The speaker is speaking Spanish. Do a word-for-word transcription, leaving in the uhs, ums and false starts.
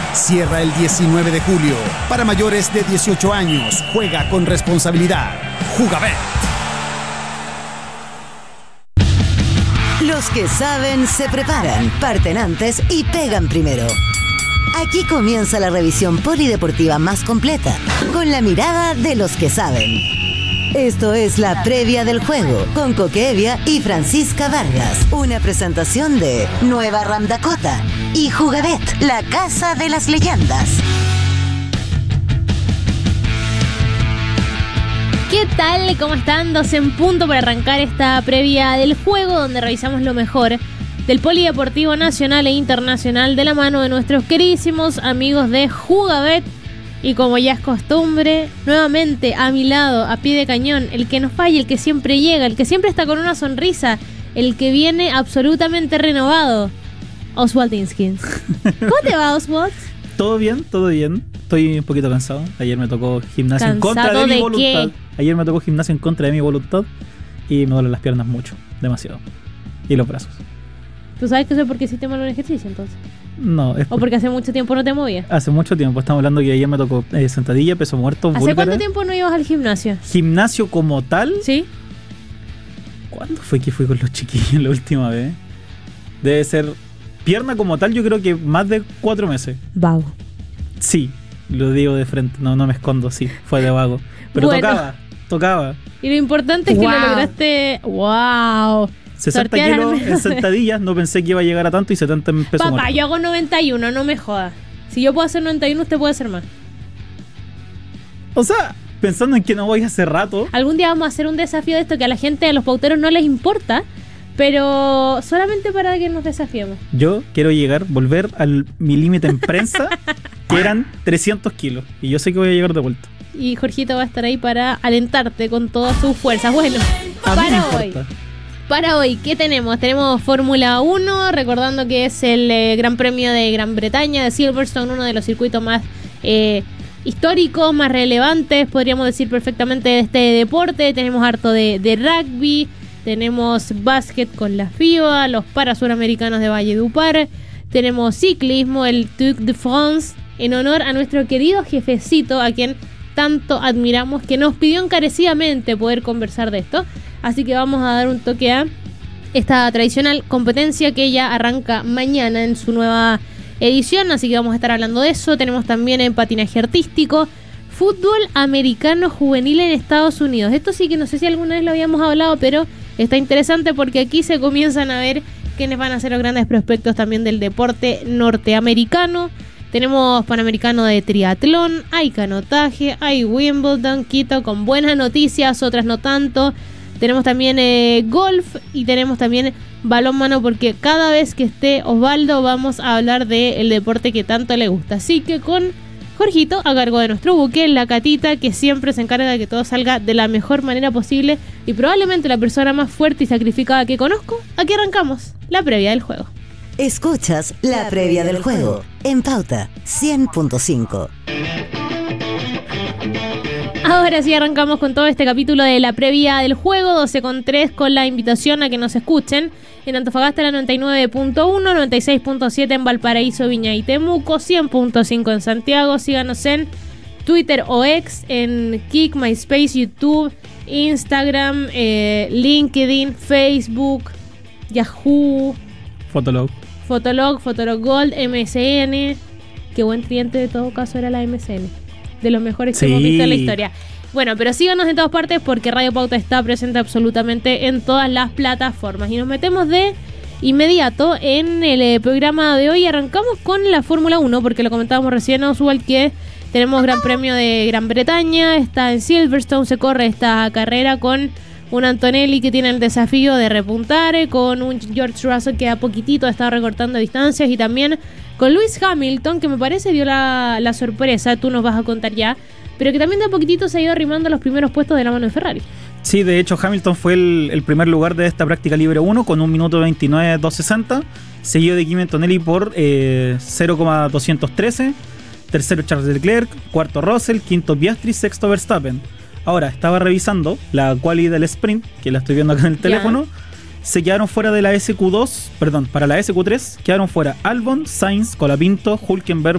Cierra el diecinueve de julio. Para mayores de dieciocho años, juega con responsabilidad. Jugabet. Los que saben se preparan, parten antes y pegan primero. Aquí comienza la revisión polideportiva más completa, con la mirada de los que saben. Esto es la previa del juego, con Coque Evia y Francisca Vargas. Una presentación de Nueva Ram Dakota y Jugabet, la casa de las leyendas. ¿Qué tal? ¿Cómo están? Dos en punto para arrancar esta previa del juego, donde revisamos lo mejor del polideportivo nacional e internacional de la mano de nuestros queridísimos amigos de Jugabet. Y como ya es costumbre, nuevamente a mi lado, a pie de cañón, el que no falla, el que siempre llega, el que siempre está con una sonrisa, el que viene absolutamente renovado, Oswald Inskins. ¿Cómo te va, Oswald? Todo bien, todo bien. Estoy un poquito cansado. Ayer me tocó gimnasio en contra de, de mi voluntad. ¿Qué? Ayer me tocó gimnasio en contra de mi voluntad y me duelen las piernas mucho, demasiado. Y los brazos. ¿Tú sabes que eso es porque hiciste mal un ejercicio entonces? No, es ¿O porque hace mucho tiempo no te movías? Hace mucho tiempo, estamos hablando que ayer me tocó eh, sentadilla, peso muerto, ¿Hace búlgara. cuánto tiempo no ibas al gimnasio? ¿Gimnasio como tal? Sí. ¿Cuándo fue que fui con los chiquillos la última vez? Debe ser pierna como tal, yo creo que más de cuatro meses. Vago. Sí, lo digo de frente, no, no me escondo, sí, fue de vago. Pero bueno, tocaba, tocaba. Y lo importante es wow. que lo lograste. ¡Wow! sesenta kilos en sentadillas, no pensé que iba a llegar a tanto y setenta en peso Papá, muerto. yo hago noventa y uno, no me jodas. Si yo puedo hacer noventa y uno, usted puede hacer más. O sea, pensando en que no voy hace rato. Algún día vamos a hacer un desafío de esto que a la gente, a los pauteros no les importa, pero solamente para que nos desafiemos. Yo quiero llegar, volver al mi límite en prensa, que eran trescientos kilos. Y yo sé que voy a llegar de vuelta. Y Jorgito va a estar ahí para alentarte con todas sus fuerzas. Bueno, a para hoy. Para hoy, ¿qué tenemos? Tenemos Fórmula uno, recordando que es el eh, Gran Premio de Gran Bretaña, de Silverstone, uno de los circuitos más eh, históricos, más relevantes, podríamos decir perfectamente, de este deporte. Tenemos harto de, de rugby, tenemos básquet con la FIBA, los Parasuramericanos de Valledupar, tenemos ciclismo, el Tour de France, en honor a nuestro querido jefecito, a quien tanto admiramos, que nos pidió encarecidamente poder conversar de esto. Así que vamos a dar un toque a esta tradicional competencia que ya arranca mañana en su nueva edición. Así que vamos a estar hablando de eso. Tenemos también en patinaje artístico, fútbol americano juvenil en Estados Unidos. Esto sí que no sé si alguna vez lo habíamos hablado, pero está interesante porque aquí se comienzan a ver quiénes van a ser los grandes prospectos también del deporte norteamericano. Tenemos Panamericano de triatlón, hay canotaje, hay Wimbledon, Quito con buenas noticias, otras no tanto. Tenemos también eh, golf y tenemos también balonmano, porque cada vez que esté Osvaldo vamos a hablar del deporte que tanto le gusta. Así que con Jorgito, a cargo de nuestro buque, la Catita, que siempre se encarga de que todo salga de la mejor manera posible y probablemente la persona más fuerte y sacrificada que conozco, aquí arrancamos la previa del juego. Escuchas la previa del juego en Pauta cien punto cinco. Ahora sí arrancamos con todo este capítulo de la previa del juego, doce con tres, con la invitación a que nos escuchen en Antofagasta, la noventa y nueve punto uno, noventa y seis punto siete en Valparaíso, Viña y Temuco, cien punto cinco en Santiago. Síganos en Twitter o X, en Kik, MySpace, YouTube, Instagram, eh, LinkedIn, Facebook, Yahoo, Fotolog, Fotolog, Fotolog Gold, M S N. Qué buen cliente de todo caso era la M S N. De los mejores que sí. hemos visto en la historia. Bueno, pero síganos en todas partes porque Radio Pauta está presente absolutamente en todas las plataformas. Y nos metemos de inmediato en el eh, programa de hoy. Arrancamos con la Fórmula uno, porque lo comentábamos recién, Oswald, que tenemos Gran Premio de Gran Bretaña, está en Silverstone, se corre esta carrera con un Antonelli que tiene el desafío de repuntar, eh, con un George Russell que a poquitito está recortando distancias, y también con Lewis Hamilton, que me parece dio la, la sorpresa, tú nos vas a contar ya, pero que también de a poquitito se ha ido arrimando a los primeros puestos de la mano de Ferrari. Sí, de hecho Hamilton fue el, el primer lugar de esta práctica libre uno con un minuto veintinueve dos sesenta, seguido de Kimi Antonelli por eh, cero coma doscientos trece, tercero Charles Leclerc, cuarto Russell, quinto Piastri, sexto Verstappen. Ahora, estaba revisando la quali del sprint, que la estoy viendo acá en el teléfono. Ya. Se quedaron fuera de la S Q dos, perdón, para la S Q tres quedaron fuera Albon, Sainz, Colapinto, Hülkenberg,